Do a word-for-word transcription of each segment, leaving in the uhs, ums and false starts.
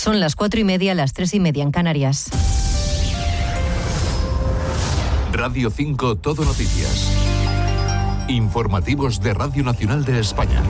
Son las cuatro y media, las tres y media en Canarias. Radio cinco Todo Noticias. Informativos de Radio Nacional de España.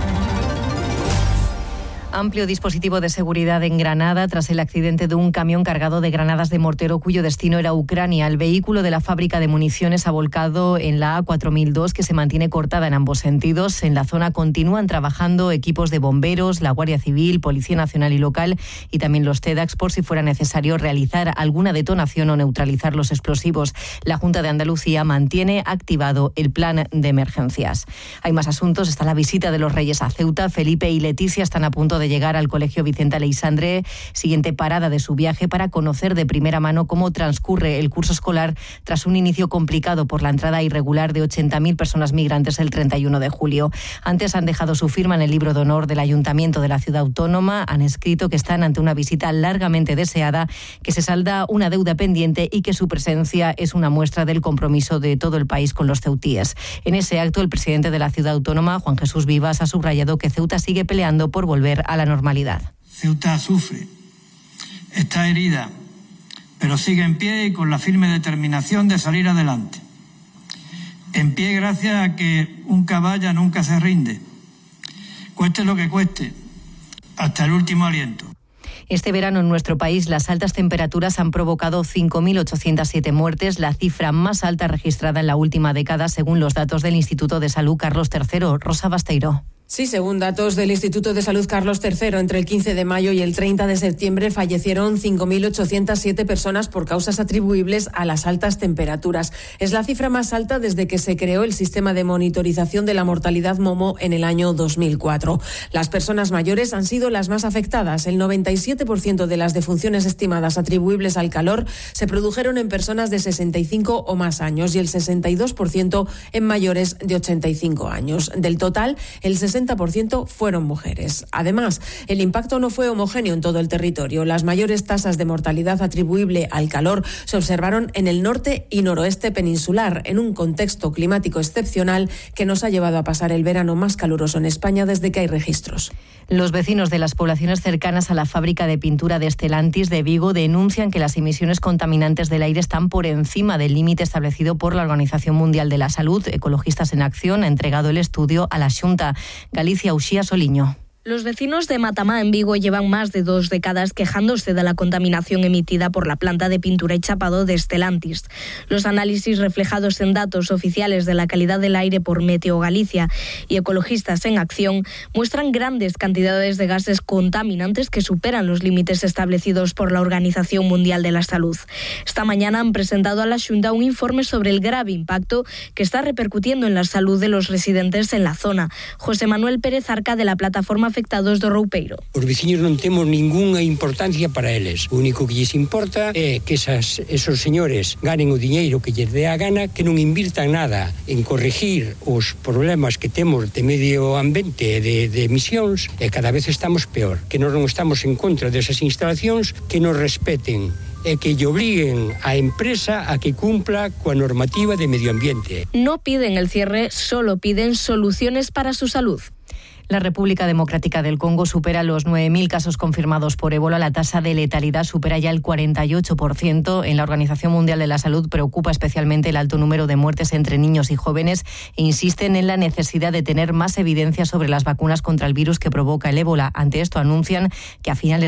Amplio dispositivo de seguridad en Granada tras el accidente de un camión cargado de granadas de mortero cuyo destino era Ucrania. El vehículo de la fábrica de municiones ha volcado en la A cuatro mil dos, que se mantiene cortada en ambos sentidos. En la zona continúan trabajando equipos de bomberos, la Guardia Civil, Policía Nacional y Local y también los TEDx por si fuera necesario realizar alguna detonación o neutralizar los explosivos. La Junta de Andalucía mantiene activado el plan de emergencias. Hay más asuntos. Está la visita de los Reyes a Ceuta. Felipe y Leticia están a punto de llegar al Colegio Vicente Aleixandre, siguiente parada de su viaje, para conocer de primera mano cómo transcurre el curso escolar tras un inicio complicado por la entrada irregular de ochenta mil personas migrantes el treinta y uno de julio. Antes han dejado su firma en el libro de honor del Ayuntamiento de la Ciudad Autónoma, han escrito que están ante una visita largamente deseada, que se salda una deuda pendiente y que su presencia es una muestra del compromiso de todo el país con los ceutíes. En ese acto, el presidente de la Ciudad Autónoma, Juan Jesús Vivas, ha subrayado que Ceuta sigue peleando por volver a la normalidad. Ceuta sufre, está herida, pero sigue en pie y con la firme determinación de salir adelante. En pie gracias a que un caballa nunca se rinde, cueste lo que cueste, hasta el último aliento. Este verano en nuestro país las altas temperaturas han provocado cinco mil ochocientas siete muertes, la cifra más alta registrada en la última década, según los datos del Instituto de Salud Carlos tercero. Rosa Basteiro. Sí, según datos del Instituto de Salud Carlos tercero, entre el quince de mayo y el treinta de septiembre fallecieron cinco mil ochocientas siete personas por causas atribuibles a las altas temperaturas. Es la cifra más alta desde que se creó el sistema de monitorización de la mortalidad MOMO en el año dos mil cuatro. Las personas mayores han sido las más afectadas. El noventa y siete por ciento de las defunciones estimadas atribuibles al calor se produjeron en personas de sesenta y cinco o más años y el sesenta y dos por ciento en mayores de ochenta y cinco años. Del total, el sesenta por ciento fueron mujeres. Además, el impacto no fue homogéneo en todo el territorio. Las mayores tasas de mortalidad atribuible al calor se observaron en el norte y noroeste peninsular, en un contexto climático excepcional que nos ha llevado a pasar el verano más caluroso en España desde que hay registros. Los vecinos de las poblaciones cercanas a la fábrica de pintura de Stellantis de Vigo denuncian que las emisiones contaminantes del aire están por encima del límite establecido por la Organización Mundial de la Salud. Ecologistas en Acción ha entregado el estudio a la Xunta. Galicia Uxía Soliño. Los vecinos de Matamá, en Vigo, llevan más de dos décadas quejándose de la contaminación emitida por la planta de pintura y chapado de Stellantis. Los análisis reflejados en datos oficiales de la calidad del aire por Meteo Galicia y Ecologistas en Acción muestran grandes cantidades de gases contaminantes que superan los límites establecidos por la Organización Mundial de la Salud. Esta mañana han presentado a la Xunta un informe sobre el grave impacto que está repercutiendo en la salud de los residentes en la zona. José Manuel Pérez Arca, de la plataforma afectados do Roupeiro. Os veciños non temos ningunha importancia para eles. O único que lles importa é que esas, esos señores ganen o diñeiro que lles dé a gana, que non invirtan nada en corregir os problemas que temos de medio ambiente e de, de emisións, e cada vez estamos peor. Que non estamos en contra desas instalacións, que nos respeten e que lle obliguen a empresa a que cumpla coa normativa de medio ambiente. No piden el cierre, solo piden soluciones para su salud. La República Democrática del Congo supera los nueve mil casos confirmados por ébola. La tasa de letalidad supera ya el cuarenta y ocho por ciento. En la Organización Mundial de la Salud preocupa especialmente el alto número de muertes entre niños y jóvenes e insisten en la necesidad de tener más evidencia sobre las vacunas contra el virus que provoca el ébola. Ante esto anuncian que a finales